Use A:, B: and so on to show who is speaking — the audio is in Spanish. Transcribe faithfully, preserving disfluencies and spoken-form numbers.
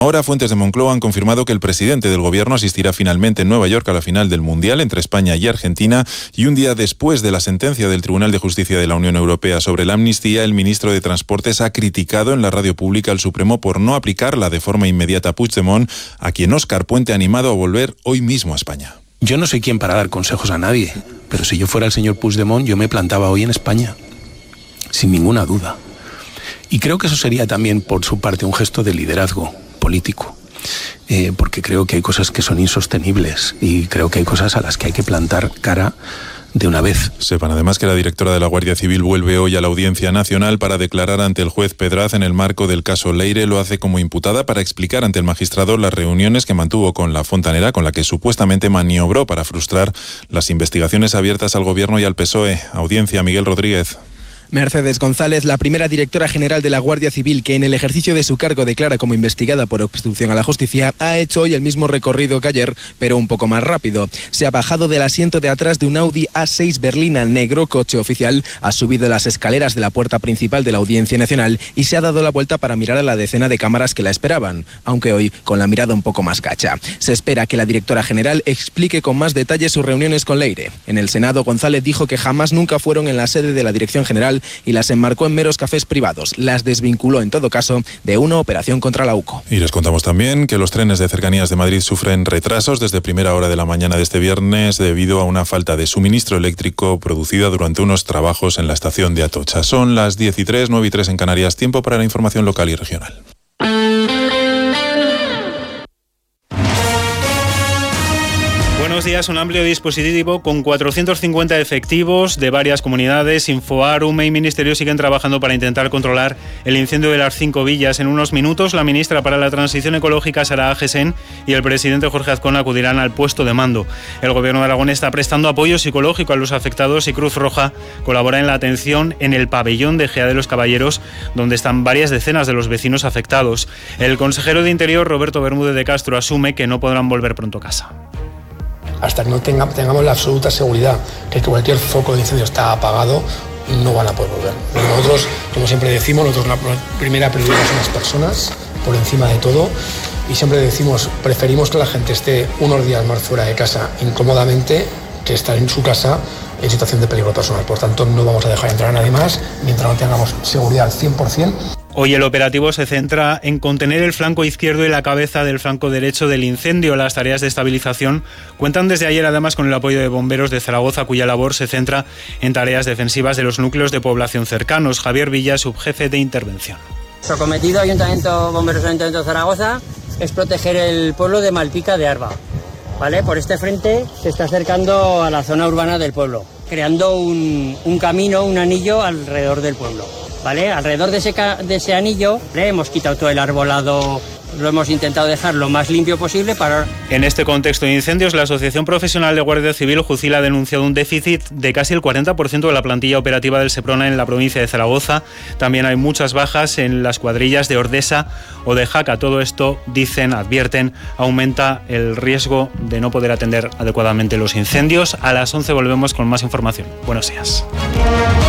A: Ahora, fuentes de Moncloa han confirmado que el presidente del gobierno asistirá finalmente en Nueva York a la final del Mundial entre España y Argentina, y un día después de la sentencia del Tribunal de Justicia de la Unión Europea sobre la amnistía, el ministro de Transportes ha criticado en la radio pública al Supremo por no aplicarla de forma inmediata a Puigdemont, a quien Óscar Puente ha animado a volver hoy mismo a España.
B: Yo no soy quien para dar consejos a nadie, pero si yo fuera el señor Puigdemont, yo me plantaba hoy en España, sin ninguna duda. Y creo que eso sería también, por su parte, un gesto de liderazgo político, eh, porque creo que hay cosas que son insostenibles y creo que hay cosas a las que hay que plantar cara de una vez.
A: Sepan además que la directora de la Guardia Civil vuelve hoy a la Audiencia Nacional para declarar ante el juez Pedraz en el marco del caso Leire. Lo hace como imputada para explicar ante el magistrado las reuniones que mantuvo con la fontanera, con la que supuestamente maniobró para frustrar las investigaciones abiertas al Gobierno y al P S O E. Audiencia, Miguel Rodríguez.
C: Mercedes González, la primera directora general de la Guardia Civil, que en el ejercicio de su cargo declara como investigada por obstrucción a la justicia, ha hecho hoy el mismo recorrido que ayer, pero un poco más rápido. Se ha bajado del asiento de atrás de un Audi A seis berlina negro, coche oficial, ha subido las escaleras de la puerta principal de la Audiencia Nacional y se ha dado la vuelta para mirar a la decena de cámaras que la esperaban, aunque hoy con la mirada un poco más gacha. Se espera que la directora general explique con más detalle sus reuniones con Leire. En el Senado, González dijo que jamás nunca fueron en la sede de la Dirección General y las enmarcó en meros cafés privados. Las desvinculó, en todo caso, de una operación contra la U C O.
A: Y les contamos también que los trenes de cercanías de Madrid sufren retrasos desde primera hora de la mañana de este viernes debido a una falta de suministro eléctrico producida durante unos trabajos en la estación de Atocha. Son las diez y tres, nueve y tres en Canarias. Tiempo para la información local y regional.
D: Buenos días. Un amplio dispositivo con cuatrocientos cincuenta efectivos de varias comunidades, Infoarum y Ministerio siguen trabajando para intentar controlar el incendio de las cinco villas. En unos minutos, la ministra para la Transición Ecológica, Sara Agesen, y el presidente Jorge Azcón acudirán al puesto de mando. El Gobierno de Aragón está prestando apoyo psicológico a los afectados y Cruz Roja colabora en la atención en el pabellón de Gea de los Caballeros, donde están varias decenas de los vecinos afectados. El consejero de Interior, Roberto Bermúdez de Castro, asume que no podrán volver pronto a casa.
E: Hasta que no tenga, tengamos la absoluta seguridad que cualquier foco de incendio está apagado, no van a poder volver. Nosotros, como siempre decimos, nosotros la primera prioridad son las personas, por encima de todo, y siempre decimos, preferimos que la gente esté unos días más fuera de casa incómodamente que estar en su casa en situación de peligro personal. Por tanto, no vamos a dejar entrar a nadie más mientras no tengamos seguridad al cien por ciento.
D: Hoy el operativo se centra en contener el flanco izquierdo y la cabeza del flanco derecho del incendio. Las tareas de estabilización cuentan desde ayer además con el apoyo de bomberos de Zaragoza, cuya labor se centra en tareas defensivas de los núcleos de población cercanos. Javier Villa, subjefe de intervención.
F: Nuestro cometido, Ayuntamiento Bomberos Ayuntamiento de Zaragoza, es proteger el pueblo de Malpica de Arba. ¿Vale? Por este frente se está acercando a la zona urbana del pueblo, creando un, un camino, un anillo alrededor del pueblo. ¿Vale? Alrededor de ese, de ese anillo le hemos quitado todo el arbolado, lo hemos intentado dejar lo más limpio posible para...
D: En este contexto de incendios, la Asociación Profesional de Guardia Civil, Jucil, ha denunciado un déficit de casi el cuarenta por ciento de la plantilla operativa del Seprona en la provincia de Zaragoza. También hay muchas bajas en las cuadrillas de Ordesa o de Jaca. Todo esto, dicen, advierten, aumenta el riesgo de no poder atender adecuadamente los incendios. A las once volvemos con más información. Buenos días.